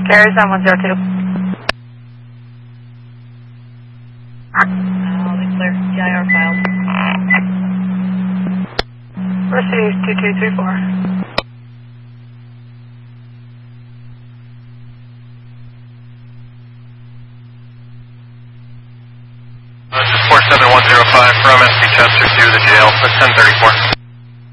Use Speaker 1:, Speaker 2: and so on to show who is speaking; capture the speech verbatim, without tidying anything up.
Speaker 1: Carry seven one zero two.
Speaker 2: I'll declare T I R filed.
Speaker 1: Proceed two two three four.
Speaker 3: Uh, this is four seven one zero five from S P Chester to the jail. That's ten thirty-four.